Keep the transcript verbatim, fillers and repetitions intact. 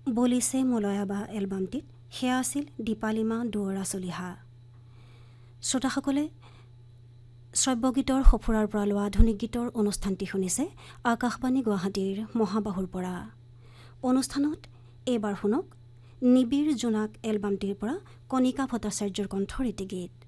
বলিছে মলয়াবা এলবামটিত সেয়া আছিল দীপালিমা দুৱৰা চলিহা। শ্ৰোতাসকলে শ্ৰব্যগীতৰ সফুৰাৰ পৰা লোৱা আধুনিক গীতৰ অনুষ্ঠানটি শুনিছে আকাশবাণী গুৱাহাটীৰ মহাবাহুৰ পৰা। অনুষ্ঠানত এইবাৰ শুনক নিবিড় জোনাক এলবামটিৰ পৰা কণিকা ভট্টাচাৰ্যৰ কণ্ঠৰ এটি গীত।